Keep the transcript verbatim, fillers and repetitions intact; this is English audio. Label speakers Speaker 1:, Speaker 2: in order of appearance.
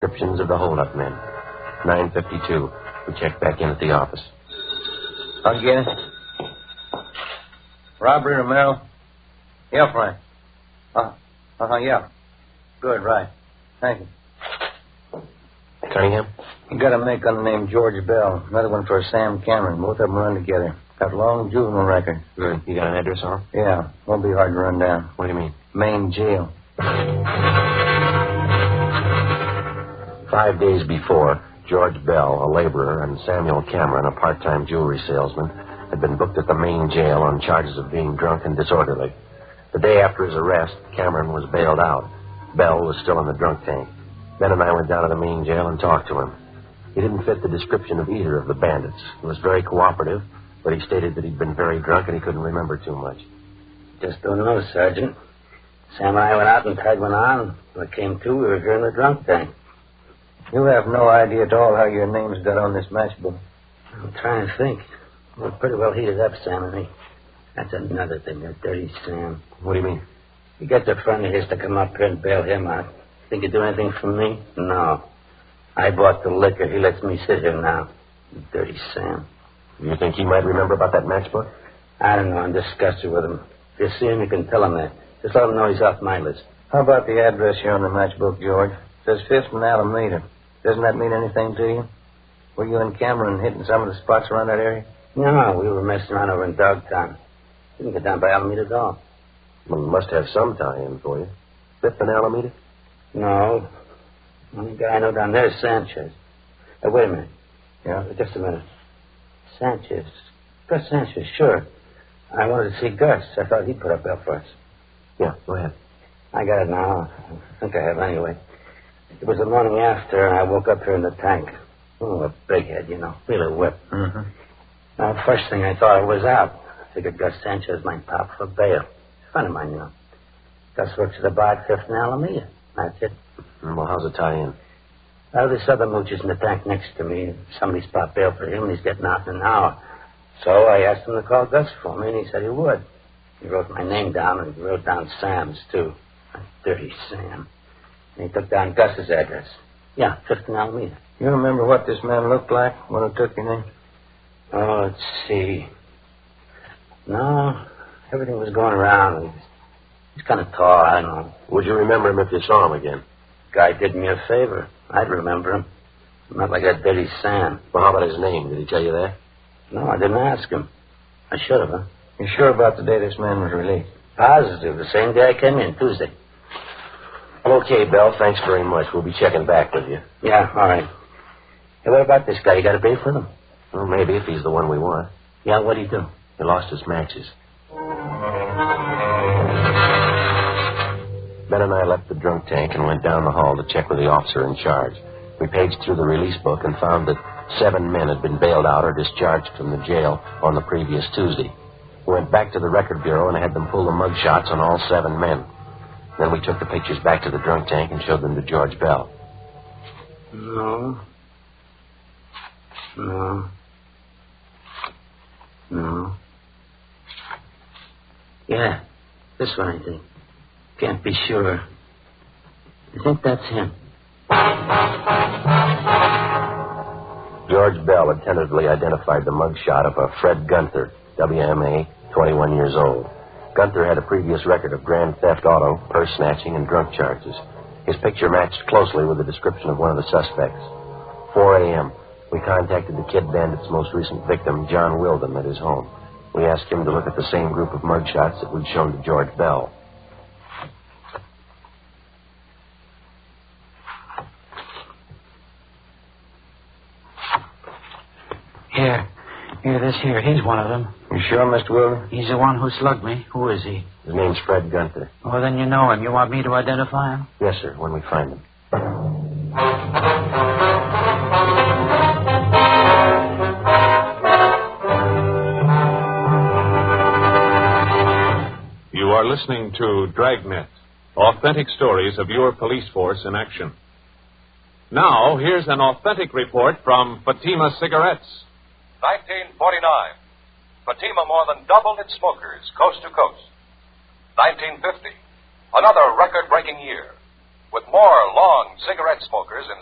Speaker 1: descriptions of the hold-up men. nine fifty-two. We checked back in at the office.
Speaker 2: I'll get it. Robbery, Romero? Yeah, Frank. Uh, uh-huh, yeah. Good, right. Thank you.
Speaker 1: Cunningham?
Speaker 2: You got a make on the name George Bell. Another one for Sam Cameron. Both of them run together. Got a long juvenile record.
Speaker 1: Good. You got an address on him?
Speaker 2: Yeah. Won't be hard to run down.
Speaker 1: What do you mean?
Speaker 2: Main jail.
Speaker 1: Five days before, George Bell, a laborer, and Samuel Cameron, a part-time jewelry salesman, had been booked at the main jail on charges of being drunk and disorderly. The day after his arrest, Cameron was bailed out. Bell was still in the drunk tank. Ben and I went down to the main jail and talked to him. He didn't fit the description of either of the bandits. He was very cooperative, but he stated that he'd been very drunk and he couldn't remember too much.
Speaker 3: Just don't know, Sergeant. Sam and I went out and tied one on. When it came to, we were here in the drunk tank.
Speaker 2: You have no idea at all how your names got on this matchbook.
Speaker 3: I'm trying to think. We're pretty well heated up, Sam and me. That's another thing, that dirty Sam.
Speaker 1: What do you mean?
Speaker 3: He gets a friend of his to come up here and bail him out. Think he'd do anything for me? No. I bought the liquor. He lets me sit here now. Dirty Sam.
Speaker 1: You think he might remember about that matchbook?
Speaker 3: I don't know. I'm disgusted with him. If you see him, you can tell him that. Just let him know he's off my list.
Speaker 2: How about the address here on the matchbook, George? It says Fifth and Alameda. Doesn't that mean anything to you? Were you and Cameron hitting some of the spots around that area?
Speaker 3: No, we were messing around over in Dogtown. Didn't get down by Alameda at all.
Speaker 1: Well, it must have some tie-in for you. Fifth and Alameda?
Speaker 3: No. The only guy I know down there is Sanchez. Uh, wait a minute.
Speaker 2: Yeah?
Speaker 3: Just a minute. Sanchez. Gus Sanchez, sure. I wanted to see Gus. I thought he'd put up bail for us.
Speaker 1: Yeah, go ahead.
Speaker 3: I got it now. I think I have anyway. It was the morning after, and I woke up here in the tank. Oh, a big head, you know. Really whipped.
Speaker 2: Mm-hmm.
Speaker 3: Now, first thing I thought I was out. I figured Gus Sanchez might pop for bail. A friend of mine, you know. Gus works at the bar at Fifth and Alameda. That's it.
Speaker 1: Well, how's it tie in?
Speaker 3: Well, this other mooch is in the tank next to me. Somebody's popped bail for him, and he's getting out in an hour. So I asked him to call Gus for me, and he said he would. He wrote my name down, and he wrote down Sam's, too. Dirty Sam. And he took down Gus's address. Yeah, Fifth and Alameda.
Speaker 2: You remember what this man looked like when he took your name?
Speaker 3: Oh, let's see. No, everything was going around. He was, he was kind of tall, I don't know.
Speaker 1: Would you remember him if you saw him again?
Speaker 3: Guy did me a favor. I'd remember him. Not like that Dirty Sam.
Speaker 1: Well, how about his name? Did he tell you that?
Speaker 3: No, I didn't ask him. I should have, huh?
Speaker 2: You sure about the day this man was released?
Speaker 3: Positive. The same day I came in, Tuesday.
Speaker 1: Well, okay, Bell. Thanks very much. We'll be checking back with you.
Speaker 3: Yeah, all right. Hey, what about this guy? You got a brief with him?
Speaker 1: Well, maybe, if he's the one we want.
Speaker 3: Yeah, what'd he do?
Speaker 1: He lost his matches. Ben and I left the drunk tank and went down the hall to check with the officer in charge. We paged through the release book and found that seven men had been bailed out or discharged from the jail on the previous Tuesday. We went back to the record bureau and had them pull the mug shots on all seven men. Then we took the pictures back to the drunk tank and showed them to George Bell.
Speaker 3: No. No. No. Yeah, this one, I think. Can't be sure. I think that's him.
Speaker 1: George Bell had tentatively identified the mugshot of a Fred Gunther, W M A, twenty-one years old. Gunther had a previous record of grand theft auto, purse snatching, and drunk charges. His picture matched closely with the description of one of the suspects. four a.m., we contacted the Kid Bandit's most recent victim, John Wilden, at his home. We asked him to look at the same group of mugshots that we'd shown to George Bell.
Speaker 4: Here. Here, this here. He's one of them.
Speaker 2: You sure, Mister Wilden?
Speaker 4: He's the one who slugged me. Who is he?
Speaker 1: His name's Fred Gunther.
Speaker 4: Oh, then you know him. You want me to identify him?
Speaker 1: Yes, sir, when we find him.
Speaker 5: You are listening to Dragnet, authentic stories of your police force in action. Now, here's an authentic report from Fatima Cigarettes.
Speaker 6: nineteen forty-nine. Fatima more than doubled its smokers coast to coast. nineteen fifty. Another record-breaking year, with more long cigarette smokers in